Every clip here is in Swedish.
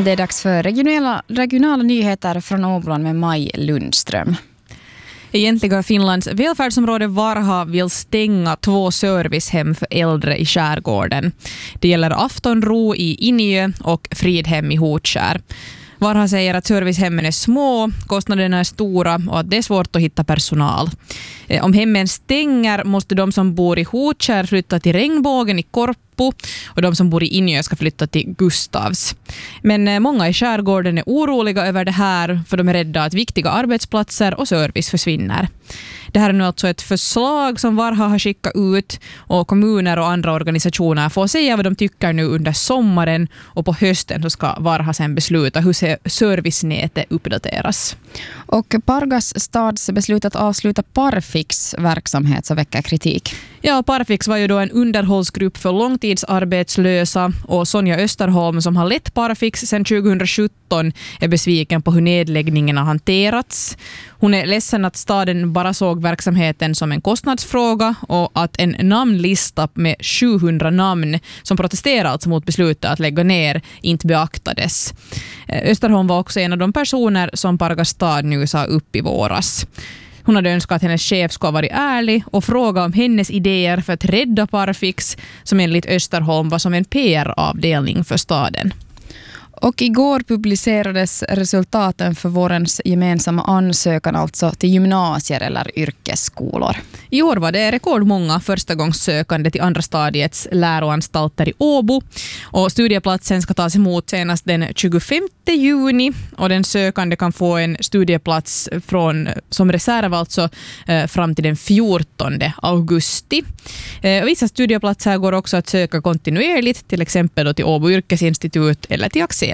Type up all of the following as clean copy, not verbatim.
Det är dags för regionala nyheter från Åboland med Maj Lundström. Egentligen Finlands välfärdsområde Varha vill stänga 2 servicehem för äldre i skärgården. Det gäller Aftonro i Injö och Fridhem i Hotskär. Varha säger att servicehemmen är små, kostnaderna är stora och att det är svårt att hitta personal. Om hemmen stänger måste de som bor i Hotskär flytta till Regnbågen i Korpo och de som bor i Injö ska flytta till Gustavs. Men många i skärgården är oroliga över det här för de är rädda att viktiga arbetsplatser och service försvinner. Det här är nu alltså ett förslag som Varha har skickat ut och kommuner och andra organisationer får säga vad de tycker nu under sommaren och på hösten så ska Varha sen besluta hur servicenätet uppdateras. Och Pargas stads beslut att avsluta Parfix verksamhet så väcker kritik. Ja, Parfix var ju då en underhållsgrupp för långtidsarbetslösa och Sonja Österholm som har lett Parfix sedan 2017 är besviken på hur nedläggningen har hanterats. Hon är ledsen att staden bara såg verksamheten som en kostnadsfråga och att en namnlista med 700 namn som protesterar alltså mot beslutet att lägga ner inte beaktades. Österholm var också en av de personer som Pargas stad nu sa upp i våras. Hon hade önskat att hennes chef ska vara ärlig och fråga om hennes idéer för att rädda Parfix som enligt Österholm var som en PR-avdelning för staden. Och igår publicerades resultaten för vårens gemensamma ansökan alltså till gymnasier eller yrkesskolor. I år var det rekordmånga förstagångssökande till andra stadiets läroanstalter i Åbo och studieplatsen ska tas emot senast den 25 juni och den sökande kan få en studieplats som reserv alltså fram till den 14 augusti. Vissa studieplatser går också att söka kontinuerligt, till exempel då till Åbo yrkesinstitut eller till Axel.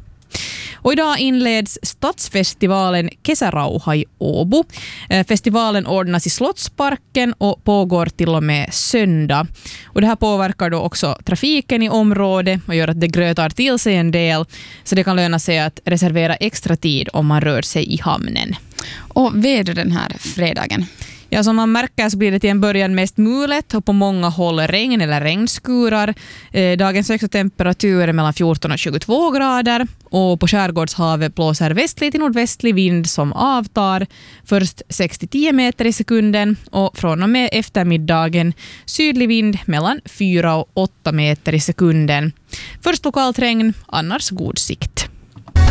Och idag inleds stadsfestivalen Kesärauha i Åbo. Festivalen ordnas i Slottsparken och pågår till och med söndag. Och det här påverkar då också trafiken i området och gör att det grötar till sig en del. Så det kan löna sig att reservera extra tid om man rör sig i hamnen. Och väder den här fredagen? Ja, som man märker så blir det till en början mest mulet och på många håll regn eller regnskurar. Dagens högsta temperatur är mellan 14 och 22 grader och på skärgårdshavet blåser västlig till nordvästlig vind som avtar. Först 6-10 meter i sekunden och från och med eftermiddagen sydlig vind mellan 4 och 8 meter i sekunden. Först lokalt regn, annars god sikt.